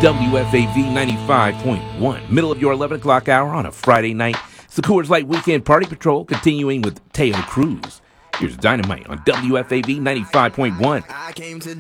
WFAV 95.1, middle of your 11 o'clock hour on a Friday night. It's the Coors Light Weekend Party Patrol, continuing with Teo Cruz. Here's Dynamite on WFAV 95.1.